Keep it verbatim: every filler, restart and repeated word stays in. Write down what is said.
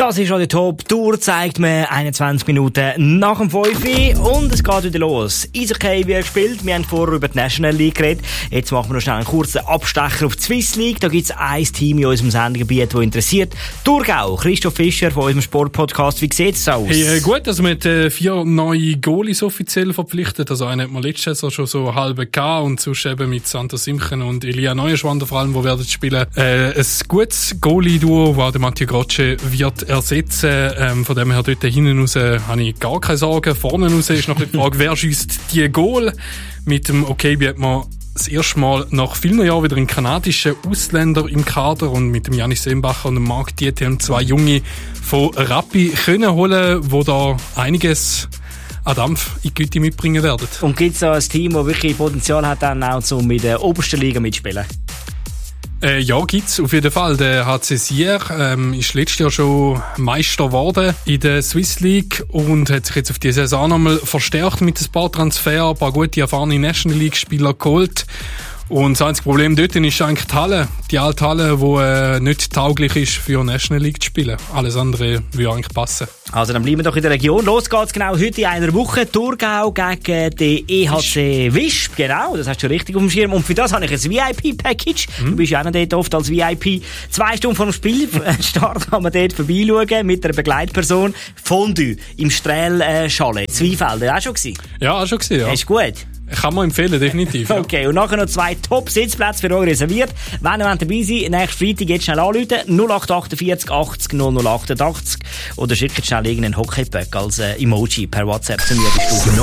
Das ist Radio Top. Die Uhr zeigt mir einundzwanzig Minuten nach dem fünf Uhr und es geht wieder los. Eishockey wird gespielt. Wir haben vorher über die National League geredet. Jetzt machen wir noch schnell einen kurzen Abstecher auf die Swiss League. Da gibt es ein Team in unserem Sendegebiet, das interessiert. Thurgau, Christoph Fischer von unserem Sportpodcast. Wie sieht es aus? Hey, äh, gut, also mit äh, vier neue Goalies offiziell verpflichtet. Also einen hat man letztes Jahr schon so halbe gehabt und sonst eben mit Santa Simchen und Elia Neuenschwander vor allem, die werden spielen. Äh, ein gutes Goalie-Duo, das der Mathieu Grotche wird ersetzen. Ähm, von dem her dort hinten raus äh, habe ich gar keine Sorgen. Vorne raus ist noch die Frage, wer schießt die Goal? Mit dem Okebi hat man das erste Mal nach vielen Jahren wieder einen kanadischen Ausländer im Kader und mit dem Janis Sembacher und dem Marc Diethe haben zwei Junge von Rappi können holen, wo da einiges an Dampf in die Güte mitbringen werden. Und gibt es da ein Team, das wirklich Potenzial hat, dann auch so mit der obersten Liga mitspielen? Äh, ja, gibt's auf jeden Fall. Der H C Sierre ähm, ist letztes Jahr schon Meister geworden in der Swiss League und hat sich jetzt auf die Saison nochmal verstärkt mit ein paar Transfer, ein paar gute, erfahrene National League-Spieler geholt. Und das einzige Problem dort ist eigentlich die Halle. Die alte Halle, die äh, nicht tauglich ist für National League zu spielen. Alles andere würde eigentlich passen. Also dann bleiben wir doch in der Region. Los geht's genau heute in einer Woche. Thurgau gegen den E H C Wisp. Genau, das hast du richtig auf dem Schirm. Und für das habe ich ein V I P-Package. Mhm. Du bist ja auch noch dort oft als V I P. Zwei Stunden vor dem Spielstart kann man dort vorbeischauen mit einer Begleitperson. Fondue im Strähl-Chalet. Zweifelder, auch schon gewesen? Ja, auch schon gewesen, ja. Ist gut. Kann man empfehlen, definitiv. Ja. Okay, und nachher noch zwei Top-Sitzplätze für euch reserviert. Wenn ihr dabei seid, nächsten Freitag jetzt schnell anrufen. null acht achtundvierzig achtzig null null achtundachtzig oder schickt schnell irgendeinen Hockey-Pack als äh, Emoji per WhatsApp zu mir.